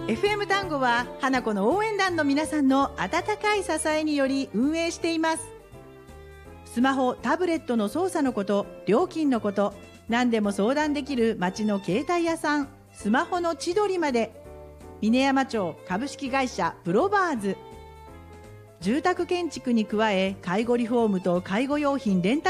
FM 単語は花子の応援団の皆さんの温かい支えにより運営しています。スマホ、タブレットの操作のこと、料金のこと、何でも相談できる町の携帯屋さん、スマホの千鳥まで。峰山町株式会社プロバーズ。住宅建築に加え、介護リフォームと介護用品レンタル